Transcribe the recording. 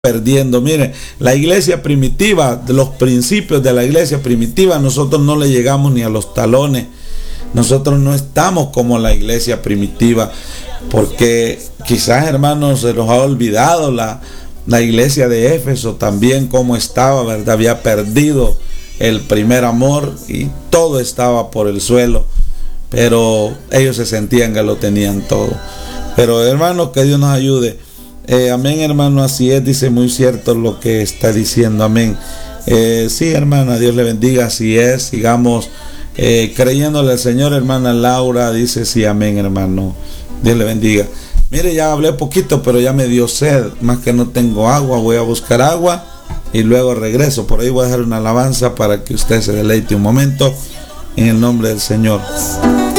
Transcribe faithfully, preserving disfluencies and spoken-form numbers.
perdiendo. Mire, la iglesia primitiva, de los principios de la iglesia primitiva, nosotros no le llegamos ni a los talones. Nosotros no estamos como la iglesia primitiva, porque quizás, hermanos, se nos ha olvidado la, la iglesia de Éfeso también cómo estaba, ¿verdad? Había perdido el primer amor y todo estaba por el suelo, pero ellos se sentían que lo tenían todo. Pero, hermanos, que Dios nos ayude. Eh, amén, hermano, así es, dice, muy cierto lo que está diciendo, amén. Eh, sí, hermana, Dios le bendiga, así es, sigamos eh, creyéndole al Señor. Hermana Laura dice, sí, amén, hermano, Dios le bendiga. Mire, ya hablé poquito, pero ya me dio sed, más que no tengo agua, voy a buscar agua y luego regreso. Por ahí voy a dejar una alabanza para que usted se deleite un momento en el nombre del Señor.